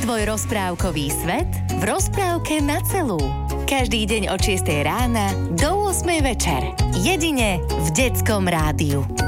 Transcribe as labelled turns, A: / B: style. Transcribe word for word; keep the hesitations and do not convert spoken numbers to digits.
A: tvoj rozprávkový svet v rozprávke na celú. Každý deň od šiestej rána do ôsmej večer. Jedine v Detskom rádiu.